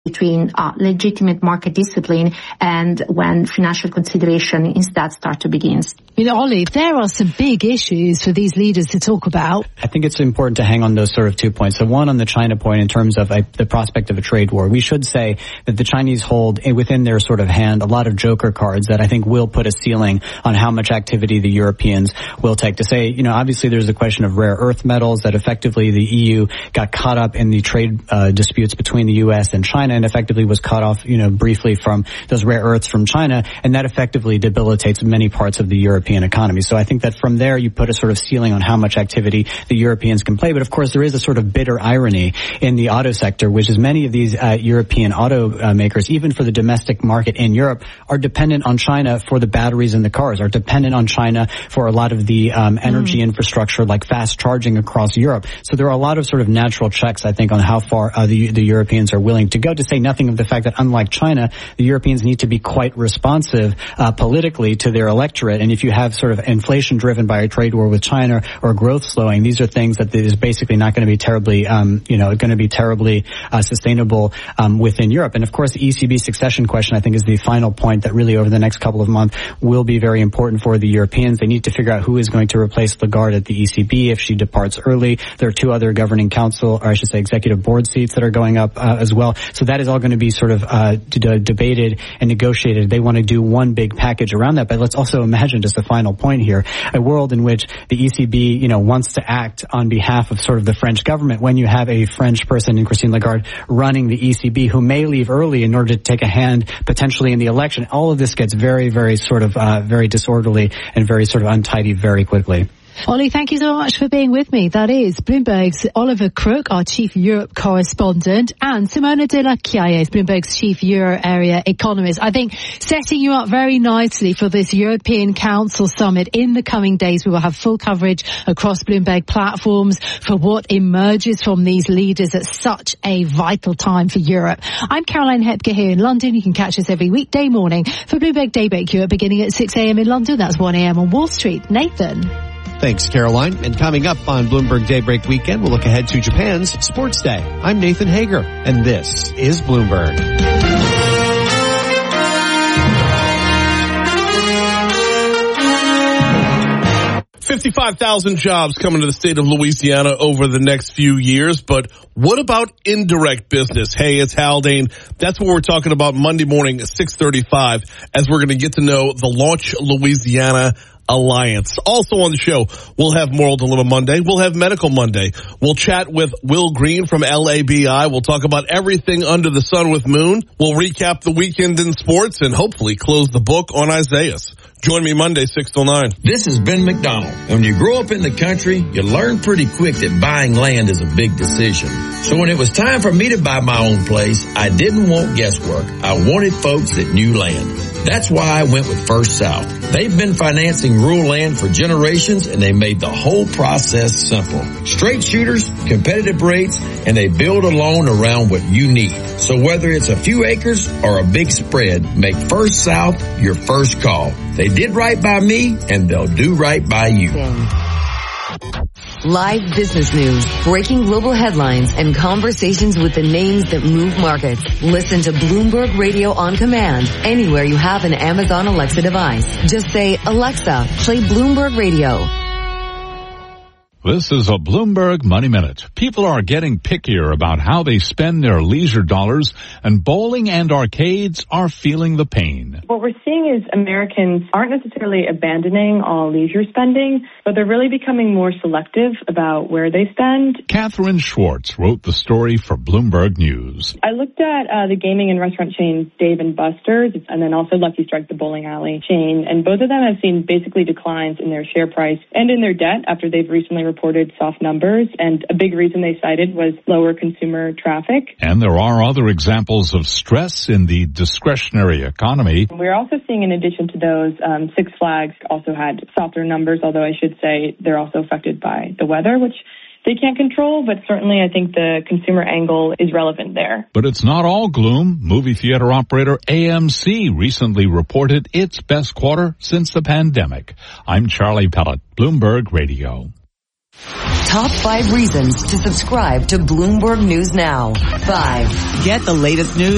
between legitimate market discipline and when financial consideration instead start to begin. Ollie, there are some big issues for these leaders to talk about. I think it's important to hang on those sort of 2 points. So one on the China point in terms of the prospect of a trade war. We should say that the Chinese hold within their sort of hand a lot of joker cards that I think will put a ceiling on how much activity the Europeans will take. To say, obviously there's the question of rare earth metals that effectively the EU got caught up in the trade disputes between the U.S. and China and effectively was cut off, briefly from those rare earths from China, and that effectively debilitates many parts of the European economy. So I think that from there you put a sort of ceiling on how much activity the Europeans can play. But of course there is a sort of bitter irony in the auto sector, which is many of these European automakers, even for the domestic market in Europe, are dependent on China for the batteries in the cars, are dependent on China for a lot of the energy infrastructure like fast charging across Europe. So there are a lot of sort of natural checks, I think, on how far the Europeans are willing to go, to say nothing of the fact that unlike China, the Europeans need to be quite responsive politically to their electorate. And if you have sort of inflation driven by a trade war with China or growth slowing, these are things that is basically not going to be terribly, sustainable within Europe. And of course, the ECB succession question, I think, is the final point that really over the next couple of months will be very important for the Europeans. They need to figure out who is going to replace Lagarde at the ECB if she departs early. There are 2 other governing council, or I should say executive board seats that are going up as well. So that is all going to be sort of debated and negotiated. They want to do one big package around that. But let's also imagine, just a final point here, a world in which the ECB, wants to act on behalf of sort of the French government when you have a French person in Christine Lagarde running the ECB who may leave early in order to take a hand potentially in the election. All of this gets very, very sort of very disorderly and very sort of untidy very quickly. Ollie, thank you so much for being with me. That is Bloomberg's Oliver Crook, our Chief Europe correspondent, and Simona de la Chiaie, Bloomberg's Chief Euro Area economist. I think setting you up very nicely for this European Council summit in the coming days. We will have full coverage across Bloomberg platforms for what emerges from these leaders at such a vital time for Europe. I'm Caroline Hepker here in London. You can catch us every weekday morning for Bloomberg Daybreak Europe beginning at 6 a.m. in London. That's 1 a.m. on Wall Street. Nathan. Thanks, Caroline. And coming up on Bloomberg Daybreak Weekend, we'll look ahead to Japan's Sports Day. I'm Nathan Hager, and this is Bloomberg. $55,000 jobs coming to the state of Louisiana over the next few years. But what about indirect business? Hey, it's Haldane. That's what we're talking about Monday morning at 6:35 as we're going to get to know the Launch Louisiana Alliance. Also on the show, we'll have Moral Dilemma Monday. We'll have Medical Monday. We'll chat with Will Green from LABI. We'll talk about everything under the sun with Moon. We'll recap the weekend in sports and hopefully close the book on Isaiah. Join me Monday, 6 till 9. This is Ben McDonald. When you grow up in the country, you learn pretty quick that buying land is a big decision. So when it was time for me to buy my own place, I didn't want guesswork. I wanted folks that knew land. That's why I went with First South. They've been financing rural land for generations, and they made the whole process simple. Straight shooters, competitive rates, and they build a loan around what you need. So whether it's a few acres or a big spread, make First South your first call. They did right by me, and they'll do right by you. Live business news, breaking global headlines, and conversations with the names that move markets. Listen to Bloomberg Radio on command anywhere you have an Amazon Alexa device. Just say, Alexa, play Bloomberg Radio. This is a Bloomberg Money Minute. People are getting pickier about how they spend their leisure dollars, and bowling and arcades are feeling the pain. What we're seeing is Americans aren't necessarily abandoning all leisure spending, but they're really becoming more selective about where they spend. Catherine Schwartz wrote the story for Bloomberg News. I looked at the gaming and restaurant chains Dave & Buster's and then also Lucky Strike, the bowling alley chain, and both of them have seen basically declines in their share price and in their debt after they've recently reported soft numbers, and a big reason they cited was lower consumer traffic. And there are other examples of stress in the discretionary economy. We're also seeing, in addition to those, Six Flags also had softer numbers, although I should say they're also affected by the weather, which they can't control, but certainly I think the consumer angle is relevant there. But it's not all gloom. Movie theater operator AMC recently reported its best quarter since the pandemic. I'm Charlie Pellet, Bloomberg Radio. Top 5 reasons to subscribe to Bloomberg News Now. 5. Get the latest news